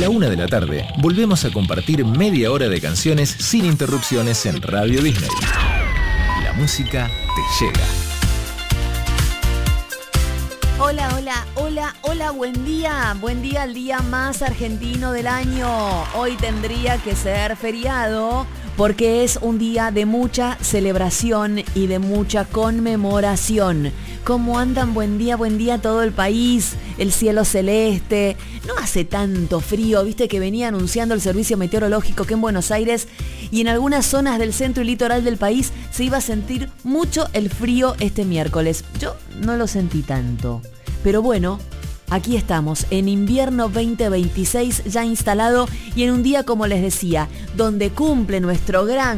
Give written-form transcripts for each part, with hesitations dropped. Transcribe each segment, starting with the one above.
la 1 de la tarde, volvemos a compartir media hora de canciones sin interrupciones en Radio Disney. La música te llega. Hola, buen día, el día más argentino del año. Hoy tendría que ser feriado porque es un día de mucha celebración y de mucha conmemoración. ¿Cómo andan? Buen día todo el país, el cielo celeste. No hace tanto frío, viste que venía anunciando el servicio meteorológico que en Buenos Aires y en algunas zonas del centro y litoral del país se iba a sentir mucho el frío este miércoles. Yo no lo sentí tanto. Pero bueno, aquí estamos, en invierno 2026 ya instalado y en un día, como les decía, donde cumple nuestro gran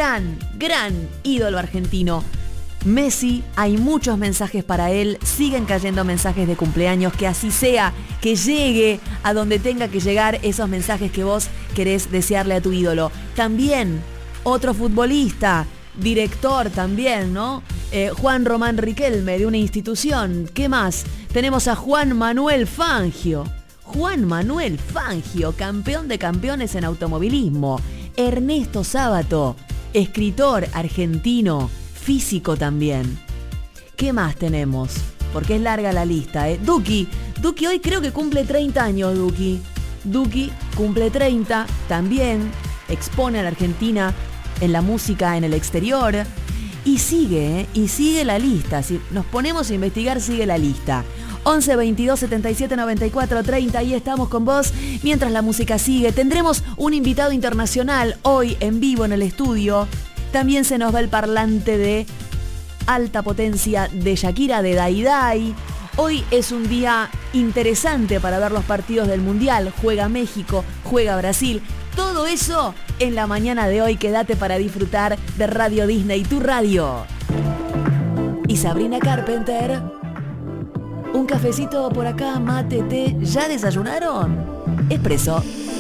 ídolo argentino, Messi. Hay muchos mensajes para él, siguen cayendo mensajes de cumpleaños, que así sea, que llegue a donde tenga que llegar esos mensajes que vos querés desearle a tu ídolo. También otro futbolista, director también, ¿no? Juan Román Riquelme, de una institución. ¿Qué más? Tenemos a Juan Manuel Fangio. Juan Manuel Fangio, campeón de campeones en automovilismo. Ernesto Sábato, escritor argentino, físico también. ¿Qué más tenemos? Porque es larga la lista, ¿eh? Duki hoy creo que cumple 30 años, Duki cumple 30, también expone a la Argentina en la música en el exterior. Y sigue la lista. Si nos ponemos a investigar, sigue la lista. 11 22 77 94 30, ahí estamos con vos. Mientras la música sigue, tendremos un invitado internacional hoy en vivo en el estudio. También se nos va el parlante de alta potencia de Shakira, de Daidai. Hoy es un día interesante para ver los partidos del Mundial. Juega México, juega Brasil. Todo eso en la mañana de hoy. Quédate para disfrutar de Radio Disney, tu radio. Y Sabrina Carpenter. Un cafecito por acá, mate, té. ¿Ya desayunaron? Expreso.